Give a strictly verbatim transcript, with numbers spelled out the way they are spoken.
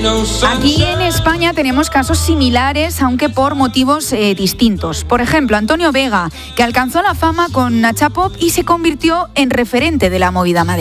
Aquí en España tenemos casos similares, aunque por motivos eh, distintos. Por ejemplo, Antonio Vega, que alcanzó la fama con Nacha Pop y se convirtió en referente de la movida madrileña.